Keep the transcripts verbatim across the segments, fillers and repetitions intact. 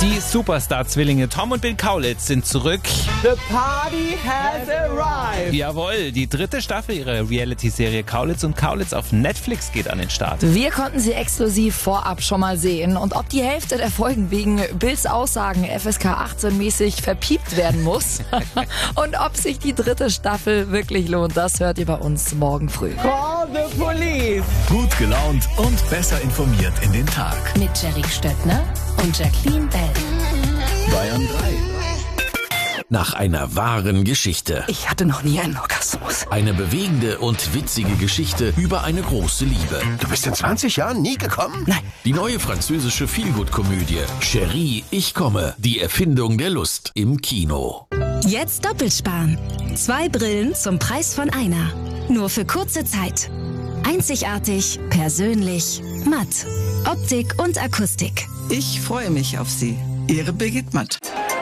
Die Superstar-Zwillinge Tom und Bill Kaulitz sind zurück. The party has arrived. Jawohl, die dritte Staffel ihrer Reality-Serie Kaulitz und Kaulitz auf Netflix geht an den Start. Wir konnten sie exklusiv vorab schon mal sehen. Und ob die Hälfte der Folgen wegen Bills Aussagen F S K achtzehn mäßig verpiept werden muss und ob sich die dritte Staffel wirklich lohnt, das hört ihr bei uns morgen früh. Call the police. Gut gelaunt und besser informiert in den Tag. Mit Jerry Stöttner und Jacqueline Bell. Bayern drei. Nach einer wahren Geschichte. Ich hatte noch nie einen Orgasmus. Eine bewegende und witzige Geschichte über eine große Liebe. Du bist in zwanzig Jahren nie gekommen? Nein. Die neue französische Feelgood-Komödie Chérie, ich komme. Die Erfindung der Lust im Kino. Jetzt doppelt sparen. Zwei Brillen zum Preis von einer. Nur für kurze Zeit. Einzigartig, persönlich, matt. Optik und Akustik. Ich freue mich auf Sie. Ihre Birgit Matt.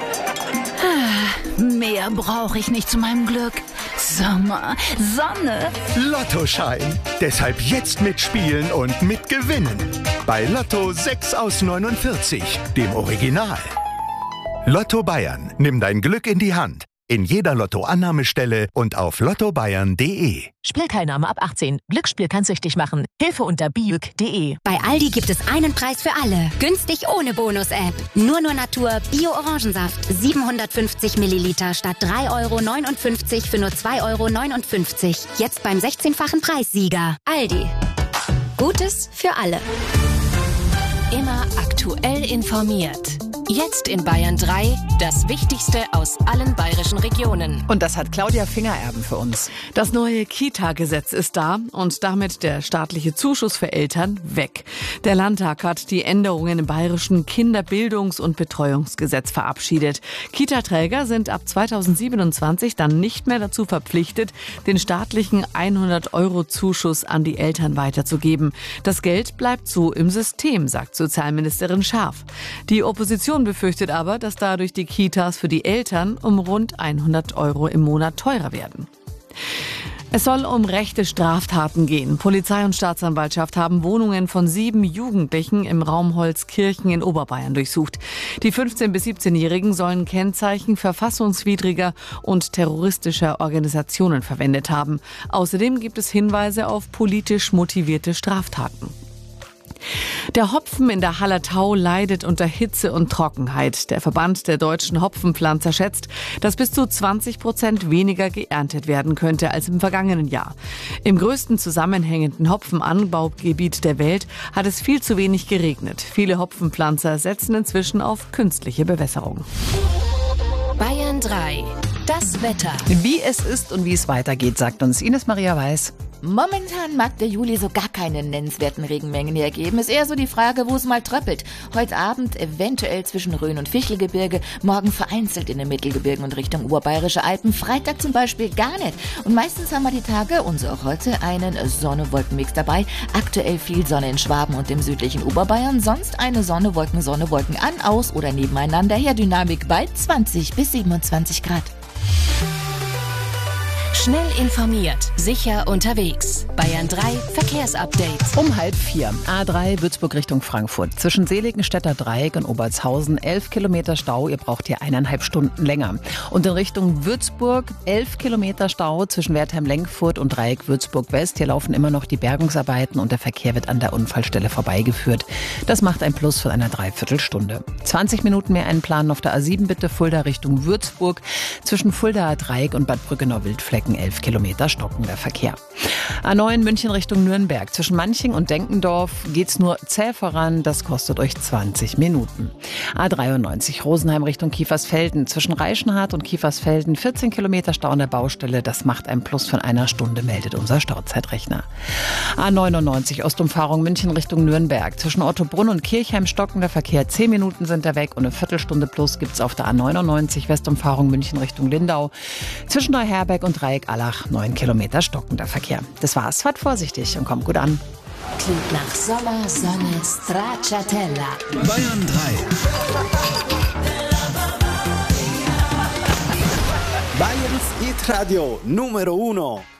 Mehr brauche ich nicht zu meinem Glück. Sommer, Sonne. Lottoschein. Deshalb jetzt mitspielen und mitgewinnen. Bei Lotto sechs aus neunundvierzig, dem Original. Lotto Bayern. Nimm dein Glück in die Hand. In jeder Lottoannahmestelle und auf lotto bayern punkt de. Spielteilnahme ab achtzehn. Glücksspiel kann süchtig machen. Hilfe unter biuk punkt de. Bei Aldi gibt es einen Preis für alle. Günstig ohne Bonus-App. Nur nur Natur Bio-Orangensaft. siebenhundertfünfzig Milliliter statt drei Euro neunundfünfzig für nur zwei Euro neunundfünfzig. Jetzt beim sechzehnfachen Preissieger. Aldi. Gutes für alle. Immer aktuell informiert. Jetzt in Bayern drei, das Wichtigste aus allen bayerischen Regionen. Und das hat Claudia Fingererben für uns. Das neue Kita-Gesetz ist da und damit der staatliche Zuschuss für Eltern weg. Der Landtag hat die Änderungen im bayerischen Kinderbildungs- und Betreuungsgesetz verabschiedet. Kita-Träger sind ab zweitausendsiebenundzwanzig dann nicht mehr dazu verpflichtet, den staatlichen hundert Euro Zuschuss an die Eltern weiterzugeben. Das Geld bleibt so im System, sagt Sozialministerin Scharf. Die Opposition befürchtet aber, dass dadurch die Kitas für die Eltern um rund hundert Euro im Monat teurer werden. Es soll um rechte Straftaten gehen. Polizei und Staatsanwaltschaft haben Wohnungen von sieben Jugendlichen im Raum Holzkirchen in Oberbayern durchsucht. Die fünfzehn- bis siebzehnjährigen sollen Kennzeichen verfassungswidriger und terroristischer Organisationen verwendet haben. Außerdem gibt es Hinweise auf politisch motivierte Straftaten. Der Hopfen in der Hallertau leidet unter Hitze und Trockenheit. Der Verband der deutschen Hopfenpflanzer schätzt, dass bis zu zwanzig Prozent weniger geerntet werden könnte als im vergangenen Jahr. Im größten zusammenhängenden Hopfenanbaugebiet der Welt hat es viel zu wenig geregnet. Viele Hopfenpflanzer setzen inzwischen auf künstliche Bewässerung. Bayern drei, das Wetter. Wie es ist und wie es weitergeht, sagt uns Ines Maria Weiß. Momentan mag der Juli so gar keine nennenswerten Regenmengen hergeben. Ist eher so die Frage, wo es mal tröppelt. Heute Abend eventuell zwischen Rhön und Fichtelgebirge, morgen vereinzelt in den Mittelgebirgen und Richtung Oberbayerische Alpen, Freitag zum Beispiel gar nicht. Und meistens haben wir die Tage, und so auch heute, einen Sonne-Wolken-Mix dabei. Aktuell viel Sonne in Schwaben und im südlichen Oberbayern, sonst eine Sonne, Wolken, Sonne, Wolken an, aus oder nebeneinander her. Dynamik bei zwanzig bis siebenundzwanzig Grad. Schnell informiert, sicher unterwegs. Bayern drei Verkehrsupdate. Um halb vier. A drei Würzburg Richtung Frankfurt. Zwischen Seligenstädter Dreieck und Obertshausen elf Kilometer Stau. Ihr braucht hier eineinhalb Stunden länger. Und in Richtung Würzburg elf Kilometer Stau zwischen Wertheim-Lenkfurt und Dreieck Würzburg-West. Hier laufen immer noch die Bergungsarbeiten und der Verkehr wird an der Unfallstelle vorbeigeführt. Das macht ein Plus von einer Dreiviertelstunde. zwanzig Minuten mehr einplanen auf der A sieben bitte. Fulda Richtung Würzburg. Zwischen Fuldaer Dreieck und Bad Brückenau-Wildflecken elf Kilometer stockender Verkehr. A neun München Richtung Nürnberg. Zwischen Manching und Denkendorf geht's nur zäh voran. Das kostet euch zwanzig Minuten. A dreiundneunzig Rosenheim Richtung Kiefersfelden. Zwischen Reichenhard und Kiefersfelden vierzehn Kilometer Stau an der Baustelle. Das macht ein Plus von einer Stunde, meldet unser Stauzeitrechner. A neunundneunzig Ostumfahrung München Richtung Nürnberg. Zwischen Ottobrunn und Kirchheim stockender Verkehr. zehn Minuten sind da weg und eine Viertelstunde plus gibt's auf der A neunundneunzig Westumfahrung München Richtung Lindau. Zwischen Neuherberg und Dreieck-Allach neun Kilometer stockender Verkehr. Das war's. Fahrt vorsichtig und kommt gut an. Klingt nach Sommer, Sonne, Stracciatella. Bayern drei. Bayerns Hit Radio Numero Uno.